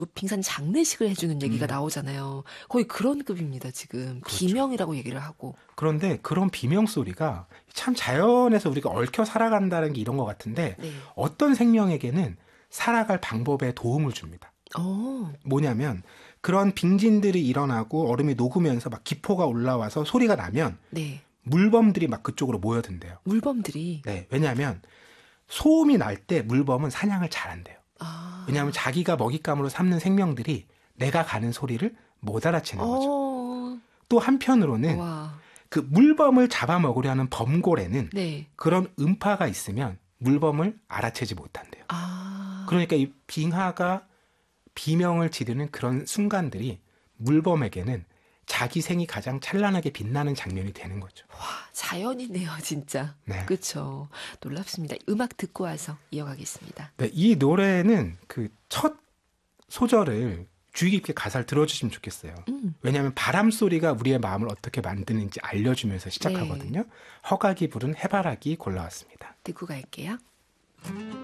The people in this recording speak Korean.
빙산 장례식을 해주는 얘기가 나오잖아요. 거의 그런 급입니다, 지금. 그렇죠. 비명이라고 얘기를 하고. 그런데 그런 비명 소리가 참 자연에서 우리가 얽혀 살아간다는 게 이런 것 같은데 네. 어떤 생명에게는 살아갈 방법에 도움을 줍니다. 뭐냐면 그런 빙진들이 일어나고 얼음이 녹으면서 막 기포가 올라와서 소리가 나면 네. 물범들이 막 그쪽으로 모여든대요. 물범들이. 네, 왜냐하면 소음이 날 때 물범은 사냥을 잘한대요. 아. 왜냐하면 자기가 먹잇감으로 삼는 생명들이 내가 가는 소리를 못 알아채는 거죠. 또 한편으로는 와. 그 물범을 잡아먹으려 하는 범고래는 네. 그런 음파가 있으면 물범을 알아채지 못한대요. 아. 그러니까 이 빙하가 비명을 지르는 그런 순간들이 물범에게는 자기 생이 가장 찬란하게 빛나는 장면이 되는 거죠. 와, 자연이네요, 진짜. 네. 그렇죠. 놀랍습니다. 음악 듣고 와서 이어가겠습니다. 네, 이 노래는 그 첫 소절을 주의 깊게 가사를 들어주시면 좋겠어요. 왜냐하면 바람 소리가 우리의 마음을 어떻게 만드는지 알려주면서 시작하거든요. 허각이 부른 해바라기 골라왔습니다. 듣고 갈게요.